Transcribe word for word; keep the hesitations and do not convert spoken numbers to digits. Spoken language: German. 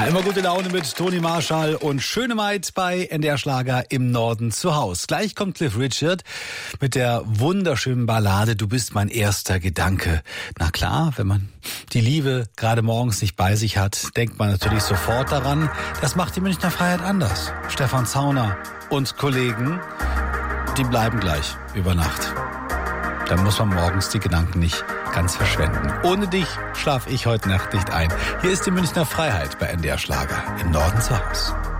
Ja, immer gute Laune mit Toni Marshall und Schöne Maid bei N D R Schlager im Norden zu Haus. Gleich kommt Cliff Richard mit der wunderschönen Ballade Du bist mein erster Gedanke. Na klar, wenn man die Liebe gerade morgens nicht bei sich hat, denkt man natürlich sofort daran. Das macht die Münchner Freiheit anders. Stefan Zauner und Kollegen, die bleiben gleich über Nacht. Dann muss man morgens die Gedanken nicht ganz verschwenden. Ohne dich schlafe ich heute Nacht nicht ein. Hier ist die Münchner Freiheit bei N D R Schlager im Norden zu Haus.